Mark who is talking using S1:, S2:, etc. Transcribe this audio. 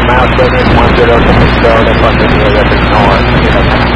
S1: Mouse Business 10 San Francisco, that's Los Angeles, North,